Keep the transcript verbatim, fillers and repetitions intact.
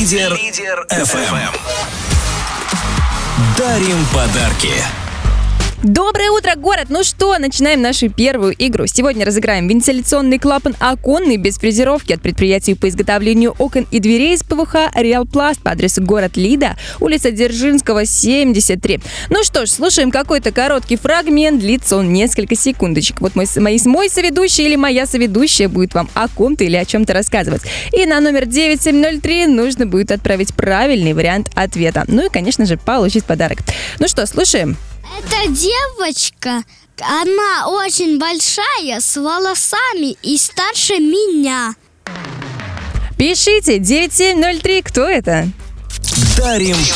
Лидер, Лидер эф эм. Дарим подарки. Доброе утро, город! Ну что, начинаем нашу первую игру. Сегодня разыграем вентиляционный клапан оконный без фрезеровки от предприятия по изготовлению окон и дверей из ПВХ «Реалпласт» по адресу город Лида, улица Дзержинского, семьдесят три. Ну что ж, слушаем какой-то короткий фрагмент, длится он несколько секундочек. Вот мой, мой, мой соведущий или моя соведущая будет вам о ком-то или о чем-то рассказывать. И на номер девять семь ноль три нужно будет отправить правильный вариант ответа. Ну и, конечно же, получить подарок. Ну что, слушаем. Эта девочка, она очень большая, с волосами и старше меня. Пишите девять семь ноль три, кто это? Дарим